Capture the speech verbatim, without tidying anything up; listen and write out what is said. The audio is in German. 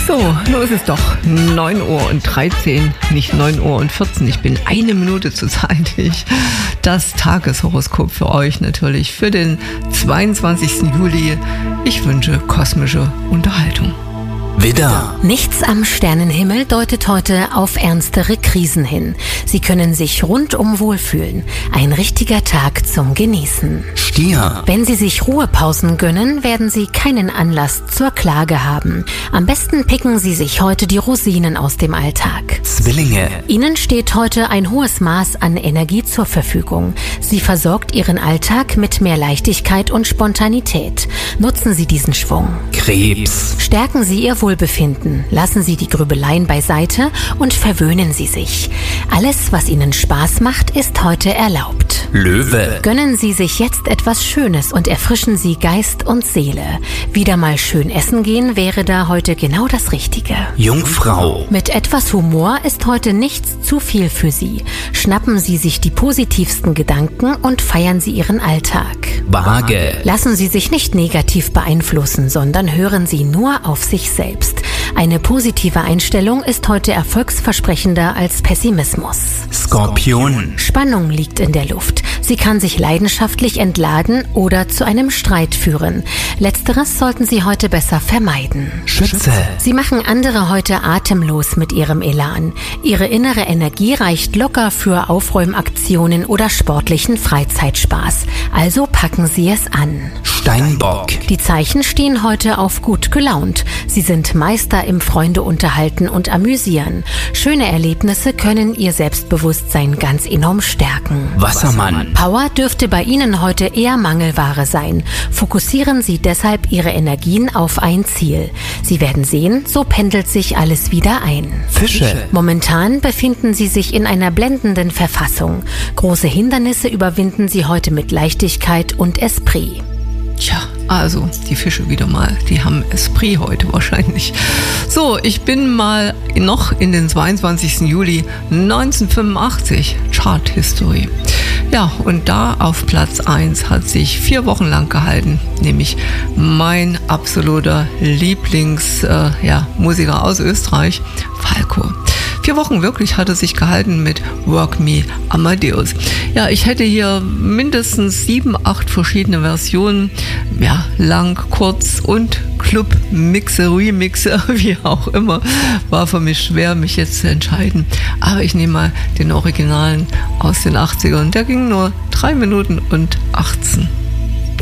So, nun ist es doch neun Uhr und dreizehn, nicht neun Uhr und vierzehn. Ich bin eine Minute zu zeitig. Das Tageshoroskop für euch natürlich für den zweiundzwanzigsten Juli. Ich wünsche kosmische Unterhaltung. Widder. Nichts am Sternenhimmel deutet heute auf ernstere Krisen hin. Sie können sich rundum wohlfühlen. Ein richtiger Tag zum Genießen. Stier. Wenn Sie sich Ruhepausen gönnen, werden Sie keinen Anlass zur Klage haben. Am besten picken Sie sich heute die Rosinen aus dem Alltag. Zwillinge. Ihnen steht heute ein hohes Maß an Energie zur Verfügung. Sie versorgt Ihren Alltag mit mehr Leichtigkeit und Spontanität. Nutzen Sie diesen Schwung. Krebs. Stärken Sie Ihr Wohlbefinden, lassen Sie die Grübeleien beiseite und verwöhnen Sie sich. Alles, was Ihnen Spaß macht, ist heute erlaubt. Löwe. Gönnen Sie sich jetzt etwas Schönes und erfrischen Sie Geist und Seele. Wieder mal schön essen gehen wäre da heute genau das Richtige. Jungfrau. Mit etwas Humor ist heute nichts zu viel für Sie. Schnappen Sie sich die positivsten Gedanken und feiern Sie Ihren Alltag. Waage. Lassen Sie sich nicht negativ beeinflussen, sondern hören Sie nur auf sich selbst. Eine positive Einstellung ist heute erfolgsversprechender als Pessimismus. Skorpion. Spannung liegt in der Luft. Sie kann sich leidenschaftlich entladen oder zu einem Streit führen. Letzteres sollten Sie heute besser vermeiden. Schütze. Sie machen andere heute atemlos mit Ihrem Elan. Ihre innere Energie reicht locker für Aufräumaktionen oder sportlichen Freizeitspaß. Also packen Sie es an. Steinbock. Die Zeichen stehen heute auf gut gelaunt. Sie sind Meister im Freunde unterhalten und amüsieren. Schöne Erlebnisse können Ihr Selbstbewusstsein ganz enorm stärken. Wassermann. Power dürfte bei Ihnen heute eher Mangelware sein. Fokussieren Sie deshalb Ihre Energien auf ein Ziel. Sie werden sehen, so pendelt sich alles wieder ein. Fische. Momentan befinden Sie sich in einer blendenden Verfassung. Große Hindernisse überwinden Sie heute mit Leichtigkeit und Esprit. Tja, also die Fische wieder mal, die haben Esprit heute wahrscheinlich. So, ich bin mal noch in den zweiundzwanzigsten Juli neunzehnhundertfünfundachtzig, Chart-History. Ja, und da auf Platz eins hat sich vier Wochen lang gehalten, nämlich mein absoluter Lieblingsmusiker äh, ja, Musiker aus Österreich, Falco. Vier Wochen wirklich hat er sich gehalten mit Work Me Amadeus. Ja, ich hätte hier mindestens sieben, acht verschiedene Versionen, ja, lang, kurz und Club, Mixe, Remixe, wie auch immer. War für mich schwer, mich jetzt zu entscheiden. Aber ich nehme mal den Originalen aus den achtzigern. Der ging nur drei Minuten und achtzehn.